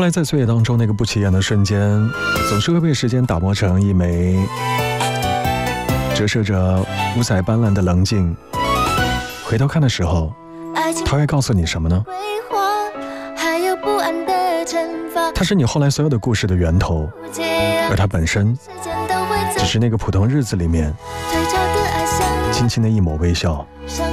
后来在岁月当中那个不起眼的瞬间，总是会被时间打磨成一枚折射着五彩斑斓的棱镜。回头看的时候，它会告诉你什么呢？它是你后来所有的故事的源头，而它本身只是那个普通日子里面轻轻的一抹微笑。